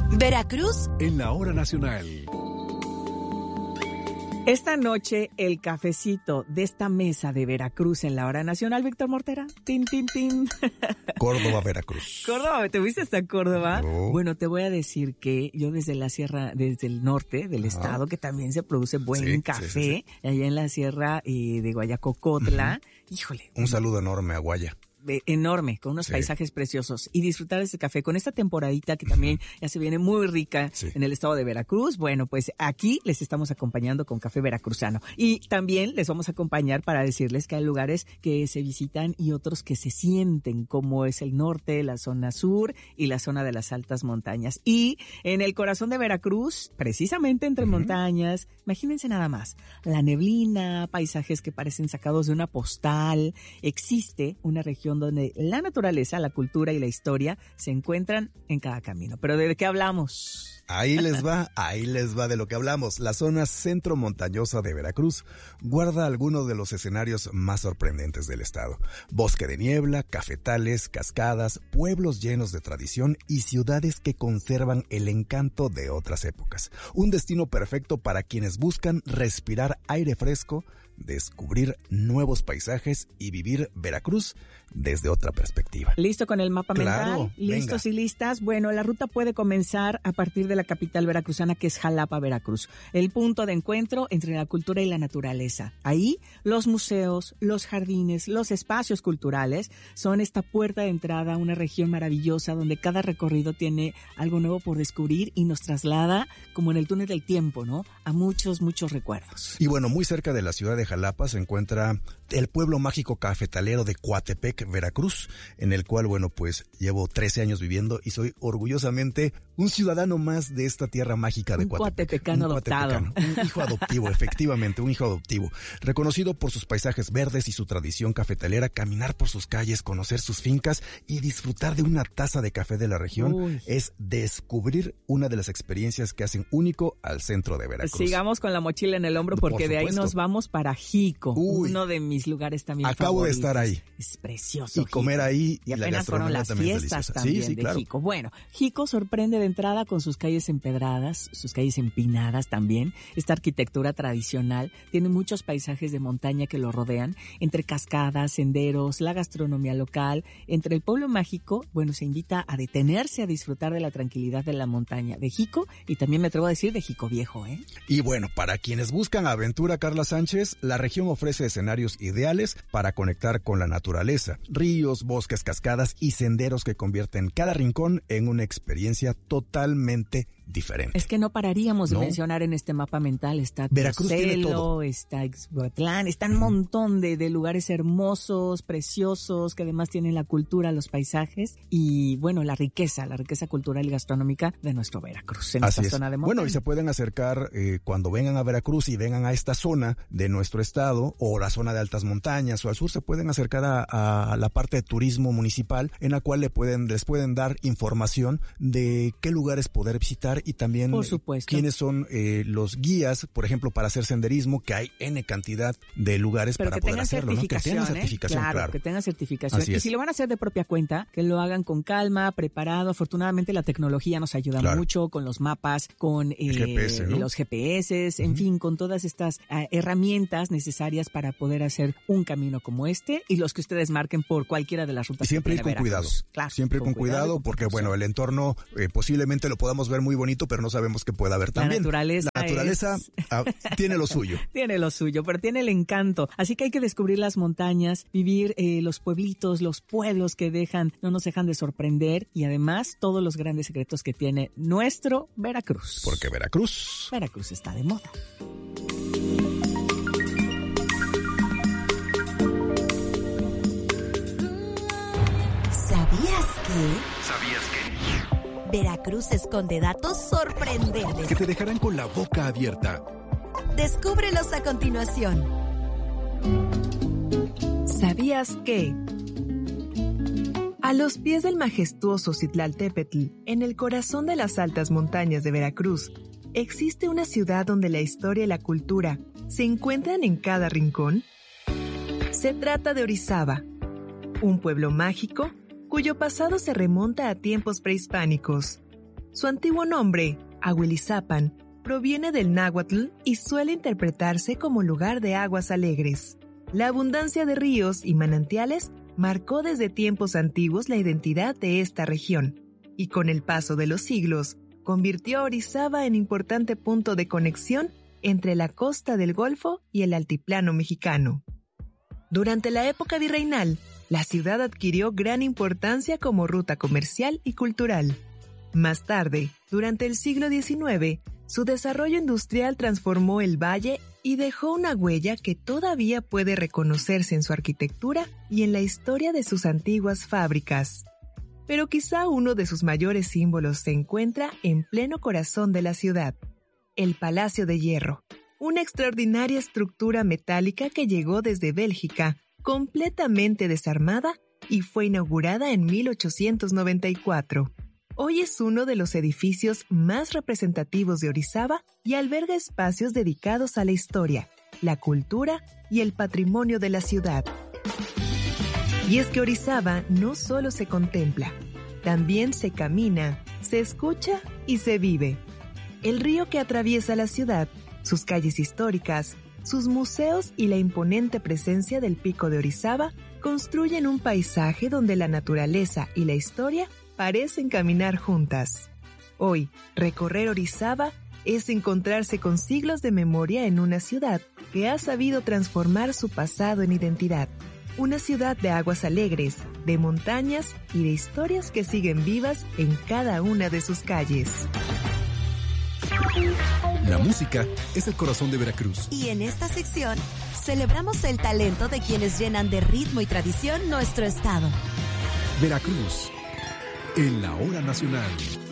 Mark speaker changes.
Speaker 1: Veracruz
Speaker 2: en la hora nacional.
Speaker 3: Esta noche, el cafecito de esta mesa de Veracruz en la hora nacional, Víctor Mortera. Tin, tin, tin.
Speaker 4: Córdoba, Veracruz.
Speaker 3: Córdoba, ¿te fuiste hasta Córdoba?
Speaker 4: No.
Speaker 3: Bueno, te voy a decir que yo desde la sierra, desde el norte del estado, que también se produce buen café, allá en la sierra de Guayacocotla. Híjole.
Speaker 4: Un saludo enorme a Guaya.
Speaker 3: Enorme, con unos paisajes preciosos, y disfrutar de este café con esta temporadita que también ya se viene muy rica en el estado de Veracruz. Bueno, pues aquí les estamos acompañando con café veracruzano, y también les vamos a acompañar para decirles que hay lugares que se visitan y otros que se sienten, como es el norte, la zona sur y la zona de las altas montañas. Y en el corazón de Veracruz, precisamente entre montañas, imagínense nada más, la neblina, paisajes que parecen sacados de una postal. Existe una región donde la naturaleza, la cultura y la historia se encuentran en cada camino. ¿Pero de qué hablamos?
Speaker 4: Ahí les va de lo que hablamos. La zona centro-montañosa de Veracruz guarda algunos de los escenarios más sorprendentes del estado. Bosque de niebla, cafetales, cascadas, pueblos llenos de tradición y ciudades que conservan el encanto de otras épocas. Un destino perfecto para quienes buscan respirar aire fresco, descubrir nuevos paisajes y vivir Veracruz desde otra perspectiva.
Speaker 3: ¿Listo con el mapa mental? ¿Listos
Speaker 4: venga.
Speaker 3: y listas? Bueno, la ruta puede comenzar a partir de la capital veracruzana, que es Jalapa, Veracruz. El punto de encuentro entre la cultura y la naturaleza. Ahí, los museos, los jardines, los espacios culturales son esta puerta de entrada a una región maravillosa donde cada recorrido tiene algo nuevo por descubrir y nos traslada, como en el túnel del tiempo, ¿no?, a muchos, muchos recuerdos.
Speaker 4: Y bueno, muy cerca de la ciudad de Jalapa se encuentra el pueblo mágico cafetalero de Coatepec, Veracruz, en el cual, bueno, pues llevo 13 años viviendo y soy orgullosamente un ciudadano más de esta tierra mágica de Coatepec.
Speaker 3: Coatepecano adoptado.
Speaker 4: Un hijo adoptivo, efectivamente, un hijo adoptivo. Reconocido por sus paisajes verdes y su tradición cafetalera, caminar por sus calles, conocer sus fincas y disfrutar de una taza de café de la región es descubrir una de las experiencias que hacen único al centro de Veracruz.
Speaker 3: Sigamos con la mochila en el hombro porque de ahí nos vamos para Jico, uno de mis lugares también
Speaker 4: Acabo
Speaker 3: favoritos.
Speaker 4: de estar ahí.
Speaker 3: Es precioso.
Speaker 4: Y comer ahí,
Speaker 3: y
Speaker 4: la
Speaker 3: apenas fueron
Speaker 4: gastronomía
Speaker 3: las
Speaker 4: también es
Speaker 3: fiestas
Speaker 4: deliciosa.
Speaker 3: también
Speaker 4: Sí,
Speaker 3: de
Speaker 4: claro.
Speaker 3: Jico. Bueno, Jico sorprende de entrada con sus calles empedradas, sus calles empinadas también. Esta arquitectura tradicional tiene muchos paisajes de montaña que lo rodean, entre cascadas, senderos, la gastronomía local. Entre el pueblo mágico, bueno, se invita a detenerse a disfrutar de la tranquilidad de la montaña de Jico, y también me atrevo a decir de Jico Viejo, ¿eh?
Speaker 4: Y bueno, para quienes buscan aventura, Carla Sánchez, la región ofrece escenarios ideales para conectar con la naturaleza. Ríos, bosques, cascadas y senderos que convierten cada rincón en una experiencia totalmente diferente.
Speaker 3: Es que no pararíamos de mencionar en este mapa mental. Está
Speaker 4: Veracruz tiene
Speaker 3: Tocelo,
Speaker 4: todo.
Speaker 3: está Ixhuatlán, está un montón de lugares hermosos, preciosos, que además tienen la cultura, los paisajes y, bueno, la riqueza cultural y gastronómica de nuestro Veracruz, en esta zona de montaña.
Speaker 4: Bueno, y se pueden acercar cuando vengan a Veracruz y vengan a esta zona de nuestro estado o la zona de altas montañas o al sur, se pueden acercar a la parte de turismo municipal, en la cual les pueden dar información de qué lugares poder visitar y también
Speaker 3: por supuesto,
Speaker 4: quiénes son los guías, por ejemplo, para hacer senderismo, que hay N cantidad de lugares para poder hacerlo, ¿no? Que tengan certificación, claro.
Speaker 3: Que tengan certificación. Y si lo van a hacer de propia cuenta, que lo hagan con calma, preparado. Afortunadamente la tecnología nos ayuda mucho con los mapas, con
Speaker 4: GPS, ¿no?
Speaker 3: los GPS, en fin, con todas estas herramientas necesarias para poder hacer un camino como este y los que ustedes marquen por cualquiera de las rutas.
Speaker 4: Y siempre ir con cuidado.
Speaker 3: Claro,
Speaker 4: siempre con cuidado porque, bueno, el entorno posiblemente lo podamos ver muy bonito, pero no sabemos qué puede haber también.
Speaker 3: La naturaleza
Speaker 4: tiene lo suyo.
Speaker 3: Tiene lo suyo, pero tiene el encanto. Así que hay que descubrir las montañas, vivir los pueblitos, los pueblos que no nos dejan de sorprender, y además todos los grandes secretos que tiene nuestro Veracruz.
Speaker 4: Porque Veracruz
Speaker 3: está de moda.
Speaker 1: ¿Sabías que Veracruz esconde datos sorprendentes
Speaker 2: que te dejarán con la boca abierta?
Speaker 1: Descúbrelos a continuación.
Speaker 5: ¿Sabías que? A los pies del majestuoso Citlaltépetl, en el corazón de las altas montañas de Veracruz, existe una ciudad donde la historia y la cultura se encuentran en cada rincón. Se trata de Orizaba, un pueblo mágico cuyo pasado se remonta a tiempos prehispánicos. Su antiguo nombre, Ahuilizapan, proviene del náhuatl y suele interpretarse como lugar de aguas alegres. La abundancia de ríos y manantiales marcó desde tiempos antiguos la identidad de esta región, y con el paso de los siglos, convirtió a Orizaba en importante punto de conexión entre la costa del Golfo y el altiplano mexicano. Durante la época virreinal, la ciudad adquirió gran importancia como ruta comercial y cultural. Más tarde, durante el siglo XIX, su desarrollo industrial transformó el valle y dejó una huella que todavía puede reconocerse en su arquitectura y en la historia de sus antiguas fábricas. Pero quizá uno de sus mayores símbolos se encuentra en pleno corazón de la ciudad, el Palacio de Hierro, una extraordinaria estructura metálica que llegó desde Bélgica, completamente desarmada, y fue inaugurada en 1894. Hoy es uno de los edificios más representativos de Orizaba y alberga espacios dedicados a la historia, la cultura y el patrimonio de la ciudad. Y es que Orizaba no solo se contempla, también se camina, se escucha y se vive. El río que atraviesa la ciudad, sus calles históricas, sus museos y la imponente presencia del Pico de Orizaba construyen un paisaje donde la naturaleza y la historia parecen caminar juntas. Hoy, recorrer Orizaba es encontrarse con siglos de memoria en una ciudad que ha sabido transformar su pasado en identidad. Una ciudad de aguas alegres, de montañas y de historias que siguen vivas en cada una de sus calles.
Speaker 2: La música es el corazón de Veracruz.
Speaker 1: Y en esta sección, celebramos el talento de quienes llenan de ritmo y tradición nuestro estado.
Speaker 2: Veracruz, en la hora nacional.